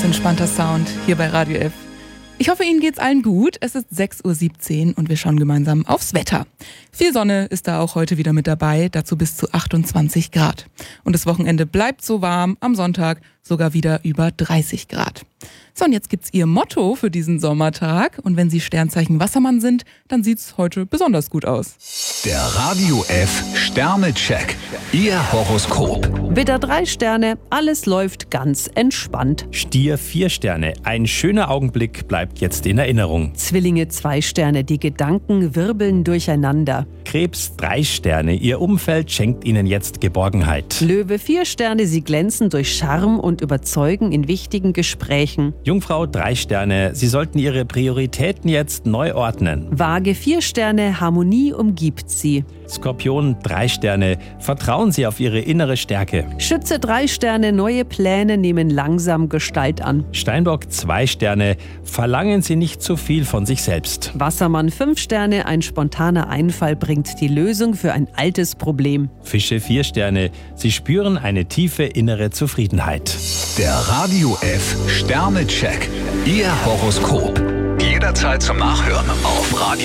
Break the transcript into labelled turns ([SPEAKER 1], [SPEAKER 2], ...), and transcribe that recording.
[SPEAKER 1] ganz entspannter Sound hier bei Radio F. Ich hoffe, Ihnen geht's allen gut. Es ist 6:17 Uhr und wir schauen gemeinsam aufs Wetter. Viel Sonne ist da auch heute wieder mit dabei, dazu bis zu 28 Grad. Und das Wochenende bleibt so warm, am Sonntag sogar wieder über 30 Grad. So, und jetzt gibt's Ihr Motto für diesen Sommertag. Und wenn Sie Sternzeichen Wassermann sind, dann sieht's heute besonders gut aus.
[SPEAKER 2] Der Radio F Sternecheck. Ihr Horoskop.
[SPEAKER 3] Widder 3 Sterne, alles läuft ganz entspannt.
[SPEAKER 4] Stier 4 Sterne, ein schöner Augenblick bleibt jetzt in Erinnerung.
[SPEAKER 3] Zwillinge 2 Sterne, die Gedanken wirbeln durcheinander.
[SPEAKER 4] Krebs 3 Sterne, Ihr Umfeld schenkt Ihnen jetzt Geborgenheit.
[SPEAKER 3] Löwe 4 Sterne, Sie glänzen durch Charme und Überzeugen in wichtigen Gesprächen.
[SPEAKER 4] Jungfrau 3 Sterne, Sie sollten Ihre Prioritäten jetzt neu ordnen.
[SPEAKER 3] Waage 4 Sterne, Harmonie umgibt Sie.
[SPEAKER 4] Skorpion 3 Sterne, vertrauen Sie auf Ihre innere Stärke.
[SPEAKER 3] Schütze 3 Sterne, neue Pläne nehmen langsam Gestalt an.
[SPEAKER 4] Steinbock 2 Sterne, verlangen Sie nicht zu viel von sich selbst.
[SPEAKER 3] Wassermann 5 Sterne, ein spontaner Einfall bringt die Lösung für ein altes Problem.
[SPEAKER 4] Fische 4 Sterne, Sie spüren eine tiefe innere Zufriedenheit.
[SPEAKER 2] Der Radio F Sternecheck. Ihr Horoskop. Jederzeit zum Nachhören auf Radio